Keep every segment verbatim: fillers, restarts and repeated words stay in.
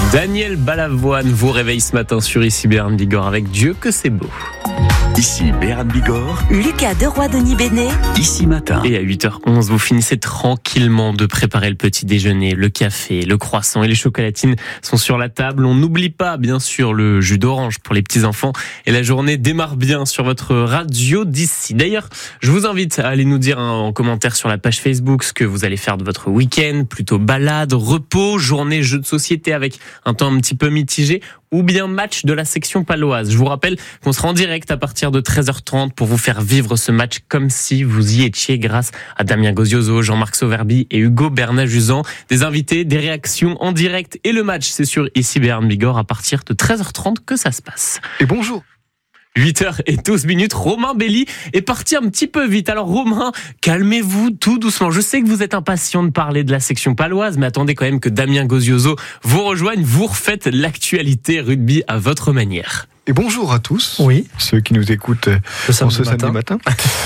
Daniel Balavoine vous réveille ce matin sur Ici Béarn Bigorre avec Dieu que c'est beau. Ici Béarn Bigorre, Lucas Deroy-Denis Bénet, Ici Matin. Et à huit heures onze, vous finissez tranquillement de préparer le petit déjeuner, le café, le croissant et les chocolatines sont sur la table. On n'oublie pas, bien sûr, le jus d'orange pour les petits-enfants. Et la journée démarre bien sur votre radio d'ici. D'ailleurs, je vous invite à aller nous dire en commentaire sur la page Facebook ce que vous allez faire de votre week-end. Plutôt balade, repos, journée, jeu de société avec un temps un petit peu mitigé, ou bien match de la section paloise. Je vous rappelle qu'on sera en direct à partir de treize heures trente pour vous faire vivre ce match comme si vous y étiez grâce à Damien Gozioso, Jean-Marc Sauverby et Hugo Bernat-Juzan. Des invités, des réactions en direct et le match, c'est sur Ici Béarn Bigorre à partir de treize heures trente que ça se passe. Et bonjour. huit heures douze minutes, Romain Belli est parti un petit peu vite. Alors Romain, calmez-vous tout doucement. Je sais que vous êtes impatient de parler de la section paloise, mais attendez quand même que Damien Gozioso vous rejoigne. Vous refaites l'actualité rugby à votre manière. Et bonjour à tous, oui. ceux qui nous écoutent Le en ce matin. samedi matin.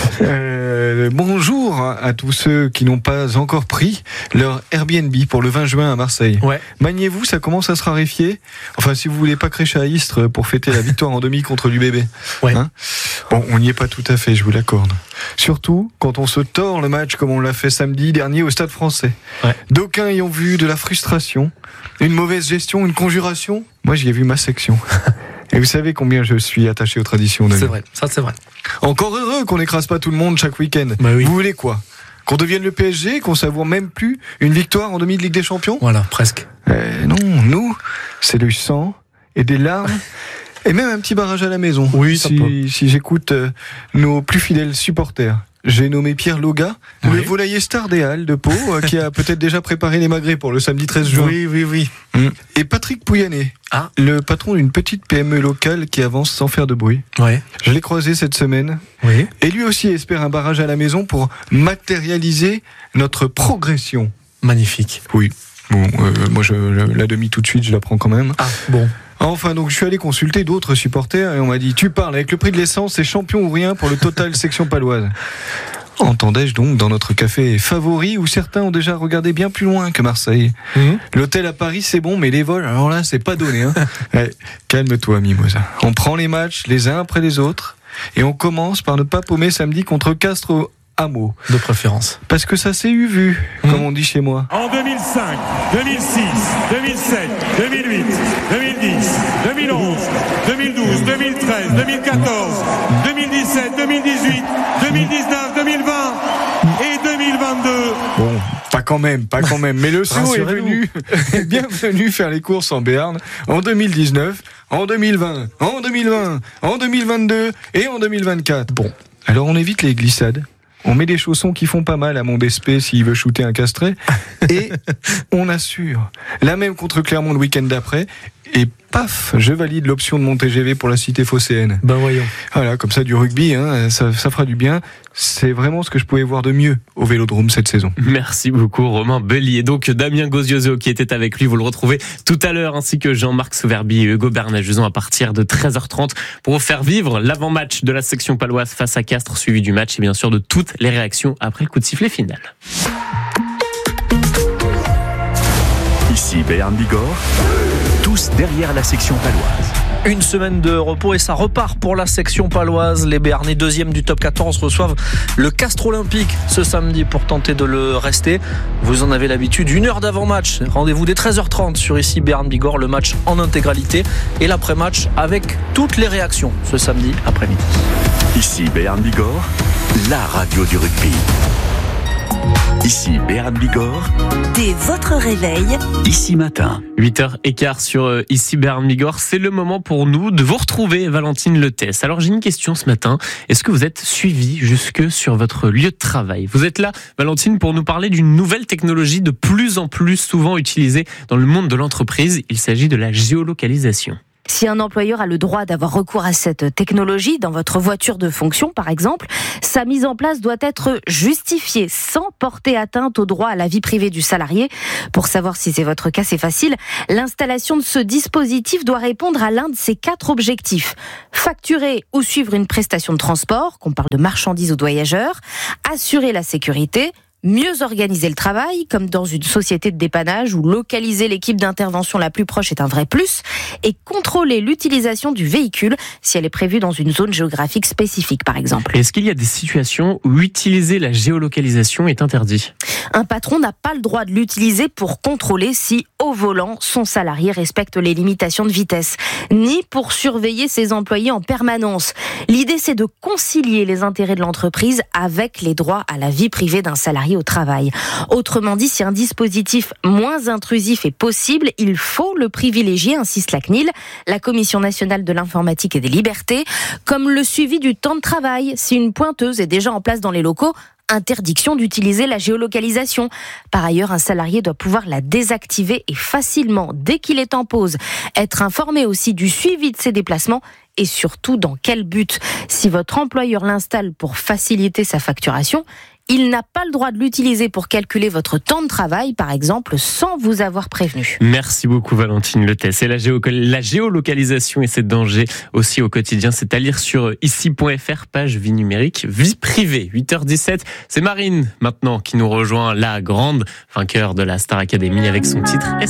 euh, bonjour à tous ceux qui n'ont pas encore pris leur Airbnb pour le vingt juin à Marseille. Ouais. Maniez-vous, ça commence à se raréfier. Enfin, si vous voulez pas crécher à Istres pour fêter la victoire en demi contre l'U B B. Ouais. Hein, bon, on n'y est pas tout à fait, je vous l'accorde. Surtout quand on se tord le match comme on l'a fait samedi dernier au Stade Français. Ouais. D'aucuns y ont vu de la frustration, une mauvaise gestion, une conjuration. Moi, j'y ai vu ma section. Et vous savez combien je suis attaché aux traditions de C'est vrai, ça c'est vrai. Encore heureux qu'on n'écrase pas tout le monde chaque week-end. Bah oui. Vous voulez quoi ? Qu'on devienne le P S G, qu'on savoure même plus une victoire en demi de Ligue des Champions ? Voilà, presque. euh, Non, nous, c'est du sang et des larmes. Et même un petit barrage à la maison. Oui, ça peut. si, si j'écoute euh, nos plus fidèles supporters. J'ai nommé Pierre Loga, Oui. le volailler star des Halles de Pau, euh, qui a peut-être déjà préparé les magrets pour le samedi treize juin. Oui, oui, oui. Mmh. Et Patrick Pouyanné, Ah. le patron d'une petite P M E locale qui avance sans faire de bruit. Ouais. Je l'ai croisé cette semaine. Oui. Et lui aussi espère un barrage à la maison pour matérialiser notre progression. Magnifique. Oui. Bon, euh, moi, je, la demi tout de suite, je la prends quand même. Ah, bon. Enfin, donc, je suis allé consulter d'autres supporters et on m'a dit, tu parles, avec le prix de l'essence, c'est champion ou rien pour le Total section paloise. Entendais-je donc dans notre café favori où certains ont déjà regardé bien plus loin que Marseille. Mmh. L'hôtel à Paris, c'est bon, mais les vols, alors là, c'est pas donné. Hein. Ouais, calme-toi, Mimosa. On prend les matchs les uns après les autres et on commence par ne pas paumer samedi contre Castres Hameau. De préférence. Parce que ça s'est eu vu, Mmh. comme on dit chez moi. En deux mille cinq, deux mille six, deux mille sept, deux mille huit, deux mille dix, deux mille onze, deux mille douze, deux mille treize, deux mille quatorze, deux mille dix-sept, deux mille dix-huit, deux mille dix-neuf, deux mille vingt et deux mille vingt-deux. Bon, pas quand même, pas quand même. Mais le C O est Rassurez-nous. venu, est bien venu faire les courses en Béarn en deux mille dix-neuf, en deux mille vingt, en deux mille vingt, en deux mille vingt-deux et en deux mille vingt-quatre. Bon, alors on évite les glissades. On met des chaussons qui font pas mal à mon D S P s'il veut shooter un castré. Et on assure. La même contre Clermont le week-end d'après. Et paf, je valide l'option de mon T G V pour la cité phocéenne. Ben voyons. Voilà, comme ça du rugby, hein, ça, ça fera du bien. C'est vraiment ce que je pouvais voir de mieux au Vélodrome cette saison. Merci beaucoup Romain Belli. Et donc Damien Gozioso qui était avec lui, vous le retrouvez tout à l'heure, ainsi que Jean-Marc Sauverby et Hugo Bernat-Juzan à partir de treize heures trente pour vous faire vivre l'avant-match de la section paloise face à Castres, suivi du match et bien sûr de toutes les réactions après le coup de sifflet final. Ici Béarn Bigorre, tous derrière la section paloise. Une semaine de repos et ça repart pour la section paloise. Les Béarnais deuxième du top quatorze reçoivent le Castres Olympique ce samedi pour tenter de le rester. Vous en avez l'habitude, une heure d'avant-match. Rendez-vous dès treize heures trente sur Ici Béarn Bigorre, le match en intégralité et l'après-match avec toutes les réactions ce samedi après-midi. Ici Béarn Bigorre, la radio du rugby. Ici Béarn Bigorre, dès votre réveil, Ici Matin. huit heures quinze sur euh, Ici Béarn Bigorre, c'est le moment pour nous de vous retrouver, Valentine Lettès. Alors j'ai une question ce matin, est-ce que vous êtes suivi jusque sur votre lieu de travail ? Vous êtes là, Valentine, pour nous parler d'une nouvelle technologie de plus en plus souvent utilisée dans le monde de l'entreprise, il s'agit de la géolocalisation. Si un employeur a le droit d'avoir recours à cette technologie dans votre voiture de fonction, par exemple, sa mise en place doit être justifiée sans porter atteinte au droit à la vie privée du salarié. Pour savoir si c'est votre cas, c'est facile. L'installation de ce dispositif doit répondre à l'un de ces quatre objectifs. Facturer ou suivre une prestation de transport, qu'on parle de marchandises ou de voyageurs, assurer la sécurité, Mieux organiser le travail, comme dans une société de dépannage où localiser l'équipe d'intervention la plus proche est un vrai plus, et contrôler l'utilisation du véhicule si elle est prévue dans une zone géographique spécifique, par exemple. Est-ce qu'il y a des situations où utiliser la géolocalisation est interdit ? Un patron n'a pas le droit de l'utiliser pour contrôler si, au volant, son salarié respecte les limitations de vitesse, ni pour surveiller ses employés en permanence. L'idée, c'est de concilier les intérêts de l'entreprise avec les droits à la vie privée d'un salarié au travail. Autrement dit, si un dispositif moins intrusif est possible, il faut le privilégier, insiste la C N I L, la Commission nationale de l'informatique et des libertés, comme le suivi du temps de travail. Si une pointeuse est déjà en place dans les locaux, interdiction d'utiliser la géolocalisation. Par ailleurs, un salarié doit pouvoir la désactiver et facilement dès qu'il est en pause. Être informé aussi du suivi de ses déplacements et surtout dans quel but. Si votre employeur l'installe pour faciliter sa facturation, il n'a pas le droit de l'utiliser pour calculer votre temps de travail, par exemple, sans vous avoir prévenu. Merci beaucoup Valentine Letès. Et la, géo- la géolocalisation et ses dangers aussi au quotidien, c'est à lire sur ici point f r, page vie numérique, vie privée. huit heures dix-sept, c'est Marine maintenant qui nous rejoint, la grande vainqueur de la Star Academy avec son titre.